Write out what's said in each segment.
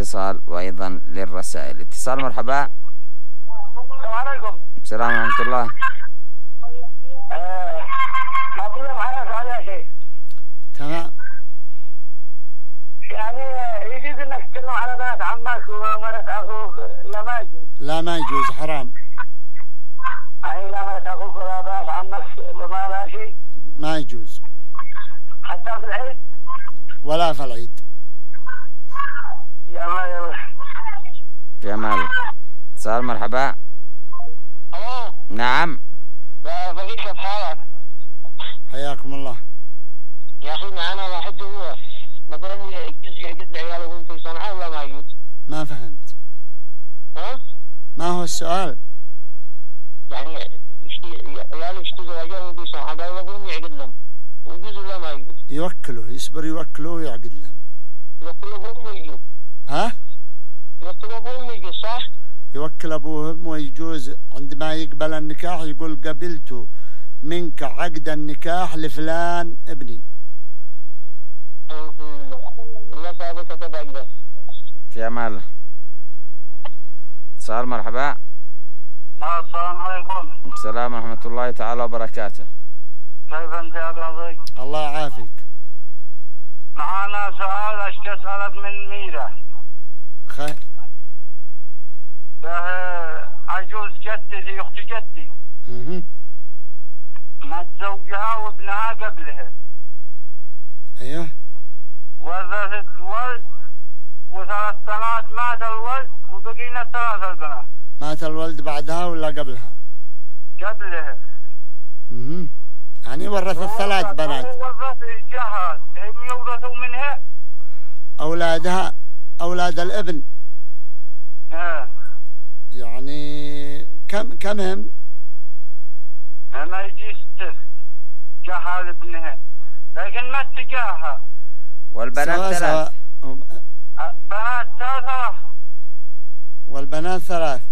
للاتصال وأيضا للرسائل. اتصال مرحبا. السلام عليكم. السلام ورحمة الله. أقول معنا سؤال يا شيخ. تمام. يعني يجوز انك تتكلم على بنات عمك ومرت اخوك؟ لا ما يجوز. لا ما يجوز، حرام. يعني لا مرت اخوك ولا بنات عمك وما لا شيء؟ ما يجوز. حتى في العيد؟ ولا في العيد. يلا. جمال. اتصال مرحبا. الو. نعم. بقيت كيف حالك؟ حياكم الله. يا اخي معنا واحد هو مثلا يجوز عياله وهم في صنعاء ولا ما يجوز؟ ما فهمت. ها؟ ما هو السؤال؟ يعني عياله يشتي زواجه وهم في صنعاء قالوا لهم يعقد لهم، ويجوز ولا ما يجوز؟ يوكله، يصبر يوكله ويعقد لهم. يوكل ابوهم ويجوز. ها؟ يوكل ابوهم ويجوز صح؟ يوكل ابوهم ويجوز عندما يقبل النكاح يقول قبلت منك عقد النكاح لفلان ابني. الله سابقك تبعك. جمال. اتصال مرحبا. السلام عليكم. السلام ورحمة الله تعالى وبركاته. كيف انت يا قاضي؟ الله يعافيك. معانا سؤال اشتي اسألك من ميرا. خير. عجوز جدتي اخت جدي مات زوجها وابنها قبلها. ايوه. ورثت ولد وثلاث بنات، مات الولد وبقينا ثلاث البنات. مات الولد بعدها ولا قبلها؟ قبلها. يعني ورث الثلاث بنات. ورث الجهاز، هم يورثوا منها أولادها، أولاد الابن. يعني كم هم؟ ما يجي 6 جهال ابنها، لكن ما اتجاهها. والبنات 3. بنات 3. والبنات 3.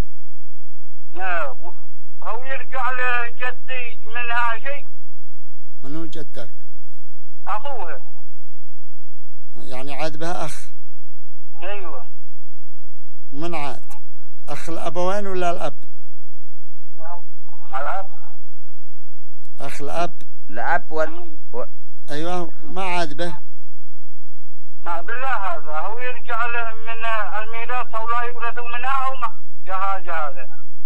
هو يرجع لجدي منها شيء؟ منو جدك؟ أخوها. يعني عاد بها أخ. أيوة. من عاد؟ أخ الأبوين ولا الأب؟ الأب. أخ الأب. الأب أيوة، ما عاد به. ما بالله هذا هو يرجع له من الميراث أو لا يورثوا منها أو ما جهاله.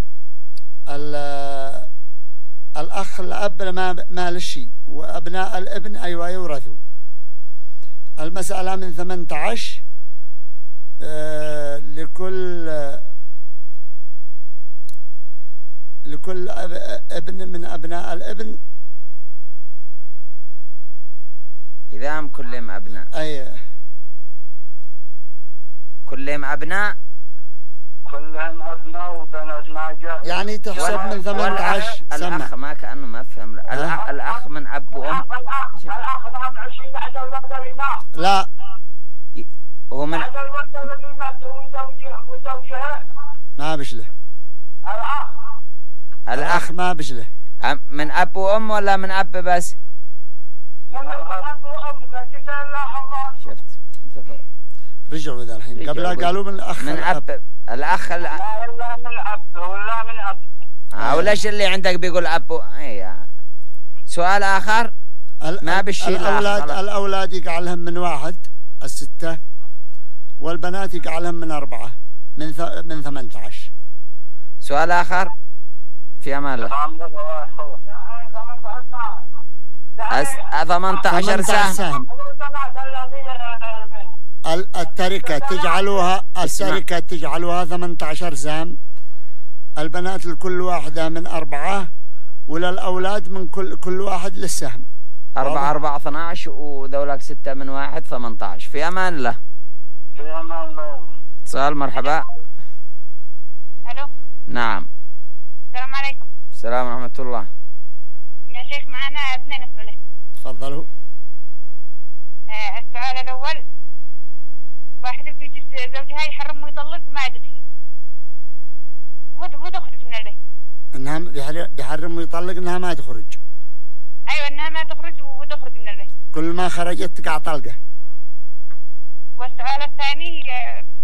الأخ الأب ما له شيء، وأبناء الابن أيوة يورثوا. المسألة من 18 لكل ابن من أبناء الابن. إذا هم كلهم أبناء. أي كلهم أبناء. كلهم أبناء وبنات ما جاء. يعني تحسب من 18 سنة. الأخ ما كأنه ما فهم. الأخ من أب وأم. الأخ نعم 20 بعد الولد اللي مات. لا. هو من بعد الولد اللي مات وزوجها. ما بشله. الأخ ما بشله. من أب وأم ولا من أب بس؟ من أب وأم بس. شفت. رجعوا ذا الحين قبل قالوا من الأخ. من أب. الأخ لا ولا من أب ولا من أب. وليش اللي عندك بيقول أب؟ أي سؤال آخر. ما بشيل الأولاد يقعلهم من 1 6، والبنات يقعلهم من 4 من 18. سؤال آخر. في أمان الله. 18 سهم. التركة تجعلوها 18 سهم. البنات لكل واحدة من 4، وللأولاد من كل واحد للسهم. 4 12 وذولك 6 من 1 18. في أمان الله. في أمان الله. اتصال مرحبا. ألو. نعم. السلام عليكم. السلام ورحمة الله. يا شيخ معنا 2 أسئلة. تفضلوا. السؤال الأول، واحدة بيجي زوجها يحرم ويطلق وما عاد فيه وتخرج من البيت. انها بيحرم ويطلق انها ما تخرج. ايوه انها ما تخرج وتخرج من البيت. كل ما خرجت تقع طلقه.